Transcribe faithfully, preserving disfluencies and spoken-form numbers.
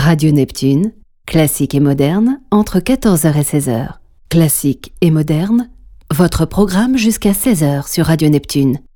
Radio Neptune, classique et moderne, entre quatorze heures et seize heures. Classique et moderne, votre programme jusqu'à seize heures sur Radio Neptune.